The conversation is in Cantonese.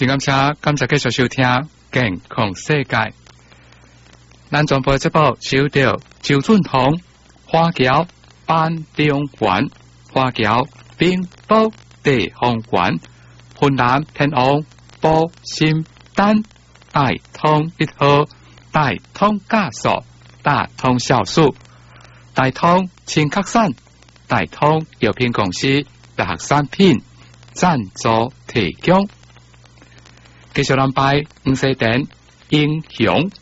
真感谢继续收听健康世界。咱全部节目收到周俊彤、花桥班中园、花桥冰宝地方园、云南天王保心丹、大通一号、大通家属、大通酵素、大通青壳散、大通药品公司特产品赞助提供。继续安排黄世典英雄